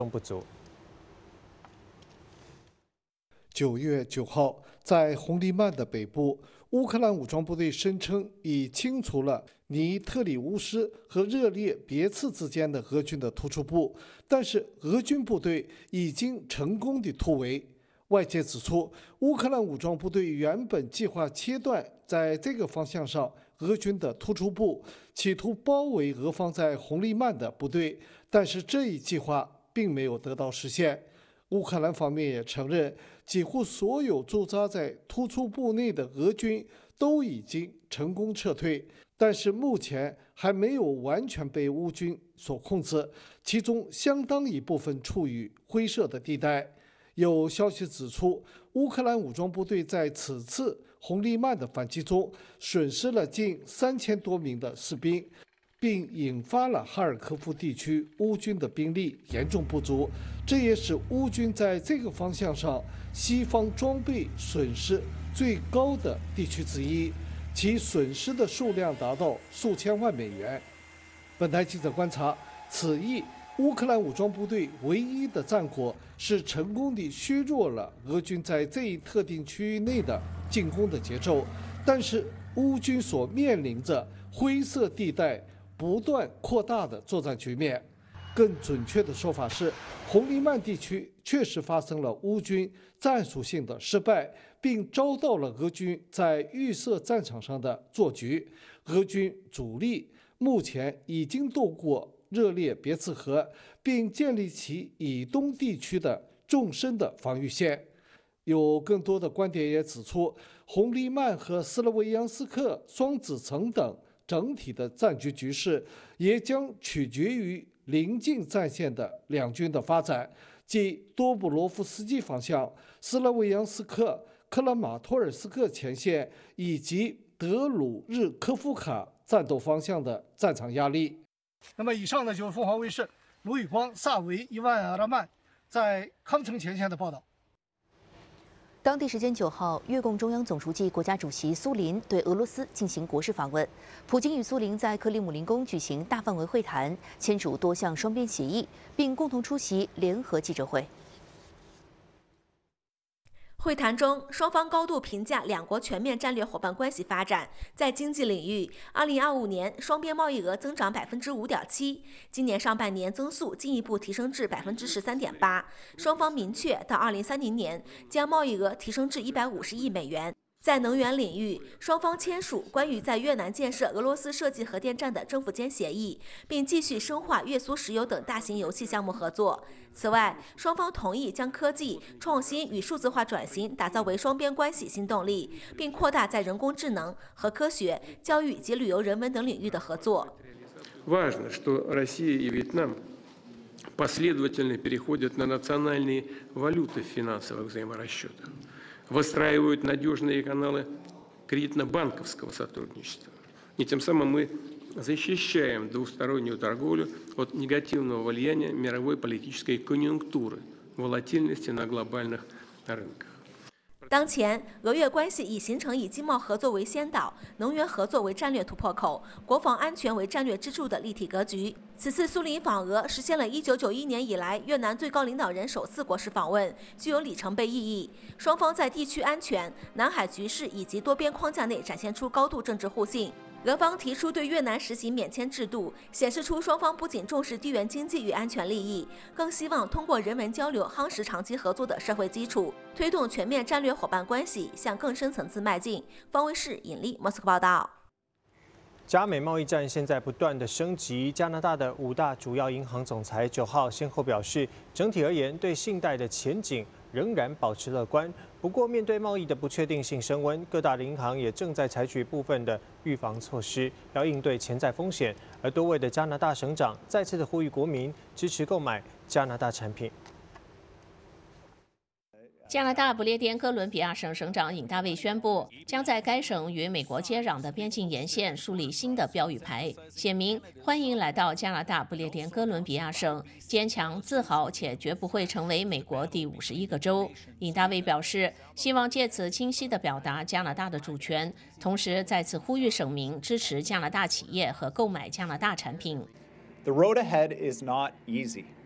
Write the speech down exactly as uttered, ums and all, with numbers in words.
不足。 九月九号，在红利曼的北部，乌克兰武装部队声称已清除了尼特里乌斯和热列别茨之间的俄军的突出部，但是俄军部队已经成功地突围。外界指出，乌克兰武装部队原本计划切断在这个方向上俄军的突出部，企图包围俄方在红利曼的部队，但是这一计划并没有得到实现。乌克兰方面也承认，几乎所有驻扎在突出部内的俄军都已经成功撤退，但是目前还没有完全被乌军所控制，其中相当一部分处于灰色的地带。有消息指出，乌克兰武装部队在此次红利曼的反击中损失了近三千多名的士兵，并引发了哈尔科夫地区乌军的兵力严重不足，这也使乌军在这个方向上西方装备损失最高的地区之一，其损失的数量达到数千万美元。本台记者观察，此役乌克兰武装部队唯一的战果是成功地削弱了俄军在这一特定区域内的进攻的节奏，但是乌军所面临着灰色地带不断扩大的作战局面。更准确的说法是，红利曼地区确实发生了乌军战术性的失败，并遭到了俄军在预设战场上的做局。俄军主力目前已经渡过热列别茨河，并建立起以东地区的纵深的防御线。有更多的观点也指出，红利曼和斯洛维扬斯克双子城等整体的战局局势也将取决于临近战线的两军的发展，即多布罗夫斯基方向、斯洛维扬斯克、克拉马托尔斯克前线以及德鲁日科夫卡战斗方向的战场压力。 那么以上呢就是凤凰卫视卢宇光、萨维、伊万阿拉曼在康城前线的报道。 当地时间九号，越共中央总书记、国家主席苏林对俄罗斯进行国事访问。普京与苏林在克里姆林宫举行大范围会谈，签署多项双边协议，并共同出席联合记者会。 会谈中，双方高度评价两国全面战略伙伴关系发展。在经济领域，二零二五年双边贸易额增长百分之五点七，今年上半年增速进一步提升至百分之十三点八。双方明确，到二零三零年将贸易额提升至一百五十亿美元。在能源领域，双方签署关于在越南建设俄罗斯设计核电站的政府间协议，并继续深化越苏石油等大型油气项目合作。此外，双方同意将科技创新与数字化转型打造为双边关系新动力，并扩大在人工智能、核科学、教育及旅游人文等领域的合作。 Важно, что Россия и Вьетнам последовательно переходят на национальные валюты в финансовых взаиморасчетах, выстраивают надежные каналы кредитно-банковского сотрудничества. И тем самым мы защищаем двустороннюю торговлю от негативного влияния мировой политической конъюнктуры, волатильности на глобальных рынках. 当前，俄越关系已形成以经贸合作为先导、能源合作为战略突破口、国防安全为战略支柱的立体格局。此次苏林访俄，实现了一九九一年以来越南最高领导人首次国事访问，具有里程碑意义。双方在地区安全、南海局势以及多边框架内展现出高度政治互信。俄方提出对越南实行免签制度，显示出双方不仅重视地缘经济与安全利益，更希望通过人文交流夯实长期合作的社会基础，推动全面战略伙伴关系向更深层次迈进。方卫视尹丽莫斯科报道。 加美贸易战现在不断的升级，加拿大的五大主要银行总裁九号先后表示，整体而言对信贷的前景仍然保持乐观。不过，面对贸易的不确定性升温，各大的银行也正在采取部分的预防措施，要应对潜在风险。而多位的加拿大省长再次的呼吁国民支持购买加拿大产品。 加拿大不列颠哥伦比亚省省长尹大卫宣布，将在该省与美国接壤的边境沿线树立新的标语牌，写明欢迎来到加拿大不列颠哥伦比亚省，坚强、自豪且绝不会成为美国第五十一个州。尹大卫表示，希望借此清晰地表达加拿大的主权，同时再次呼吁省民支持加拿大企业和购买加拿大产品。 The road ahead is not easy.